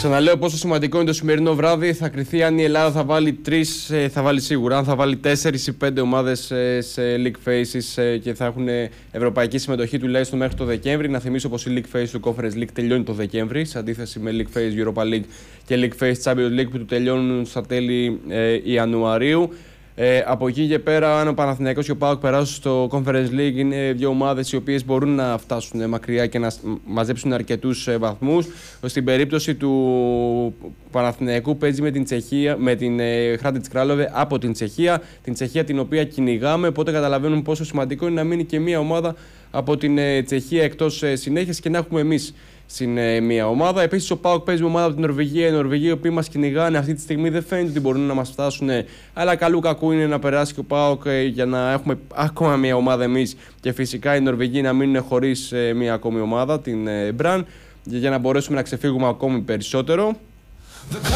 Ξαναλέω πόσο σημαντικό είναι το σημερινό βράδυ. Θα κριθεί αν η Ελλάδα θα βάλει 3, θα βάλει σίγουρα. Αν θα βάλει 4 ή 5 ομάδες σε League Phases και θα έχουν ευρωπαϊκή συμμετοχή τουλάχιστον μέχρι το Δεκέμβρη. Να θυμίσω πως η League Phase του Conference League τελειώνει το Δεκέμβρη, σε αντίθεση με League Phase Europa League και League Phase Champions League που του τελειώνουν στα τέλη Ιανουαρίου. Από εκεί και πέρα, αν ο Παναθηναϊκός και ο ΠΑΟΚ περάσουν στο Conference League, είναι δύο ομάδες οι οποίες μπορούν να φτάσουν μακριά και να μαζέψουν αρκετούς βαθμούς. Στην περίπτωση του Παναθηναϊκού παίζει με την Τσεχία, με την Hradic Králové από την Τσεχία την οποία κυνηγάμε. Οπότε καταλαβαίνουμε πόσο σημαντικό είναι να μείνει και μία ομάδα από την Τσεχία εκτός συνέχειας και να έχουμε εμείς στην μία ομάδα. Επίσης, ο ΠΑΟΚ παίζει με ομάδα από την Νορβηγία. Οι Νορβηγοί, οι οποίοι μας κυνηγάνε αυτή τη στιγμή, δεν φαίνεται ότι μπορούν να μας φτάσουν. Αλλά καλού κακού είναι να περάσει και ο ΠΑΟΚ για να έχουμε ακόμα μία ομάδα εμείς. Και φυσικά οι Νορβηγοί να μείνουν χωρίς μία ακόμη ομάδα, την Μπραν, για να μπορέσουμε να ξεφύγουμε ακόμη περισσότερο.